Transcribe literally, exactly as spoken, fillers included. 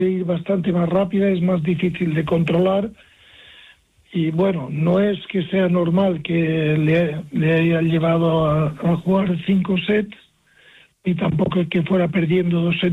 ir bastante más rápida, es más difícil de controlar. Y bueno, no es que sea normal que le, le haya llevado a, a jugar cinco sets, y tampoco es que fuera perdiendo dos sets